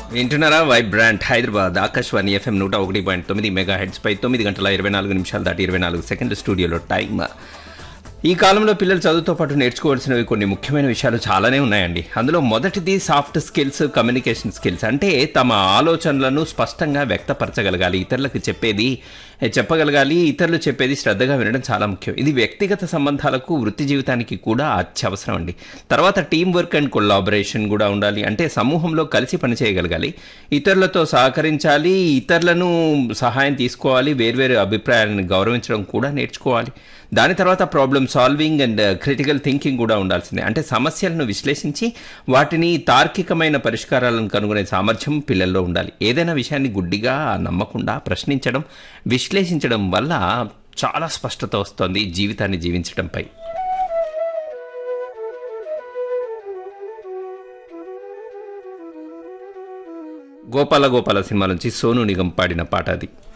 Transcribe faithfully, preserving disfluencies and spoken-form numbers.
వింటున్నారా Vibrant Hyderabad Akashvani FM నూట ఒకటి పాయింట్ తొమ్మిది మెగా హెడ్స్ పై తొమ్మిది గంటల ఇరవై నాలుగు నిమిషాలు దాటి ఇరవై నాలుగు సెకండ్ల స్టూడియోలో టైం. ఈ కాలంలో పిల్లలు చదువుతో పాటు నేర్చుకోవాల్సినవి కొన్ని ముఖ్యమైన విషయాలు చాలానే ఉన్నాయండి. అందులో మొదటిది సాఫ్ట్ స్కిల్స్, కమ్యూనికేషన్ స్కిల్స్. అంటే తమ ఆలోచనలను స్పష్టంగా వ్యక్తపరచగలగాలి, ఇతరులకు చెప్పేది చెప్పగలగాలి, ఇతరులు చెప్పేది శ్రద్ధగా వినడం చాలా ముఖ్యం. ఇది వ్యక్తిగత సంబంధాలకు, వృత్తి జీవితానికి కూడా అత్యవసరం అండి. తర్వాత టీం వర్క్ అండ్ కొలాబరేషన్ కూడా ఉండాలి. అంటే సమూహంలో కలిసి పనిచేయగలగాలి, ఇతరులతో సహకరించాలి, ఇతరులను సహాయం తీసుకోవాలి, వేర్వేరు అభిప్రాయాలను గౌరవించడం కూడా నేర్చుకోవాలి. దాని తర్వాత problem solving and critical thinking కూడా ఉండాల్సిందే. అంటే సమస్యలను విశ్లేషించి వాటిని తార్కికమైన పరిష్కారాలను కనుగొనే సామర్థ్యం పిల్లల్లో ఉండాలి. ఏదైనా విషయాన్ని గుడ్డిగా నమ్మకుండా ప్రశ్నించడం, విశ్లేషించడం వల్ల చాలా స్పష్టత వస్తుంది జీవితాన్ని జీవించడంపై. గోపాల గోపాల సినిమా నుంచి సోను నిగం పాడిన పాట అది.